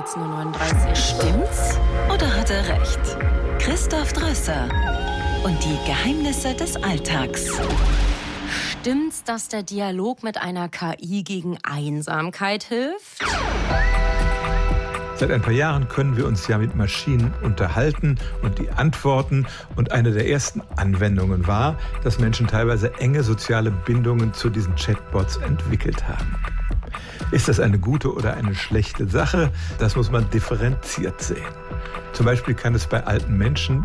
13:39 Uhr. Stimmt's oder hat er recht? Christoph Drösser und die Geheimnisse des Alltags. Stimmt's, dass der Dialog mit einer KI gegen Einsamkeit hilft? Seit ein paar Jahren können wir uns ja mit Maschinen unterhalten und die antworten. Und eine der ersten Anwendungen war, dass Menschen teilweise enge soziale Bindungen zu diesen Chatbots entwickelt haben. Ist das eine gute oder eine schlechte Sache? Das muss man differenziert sehen. Zum Beispiel kann es bei alten Menschen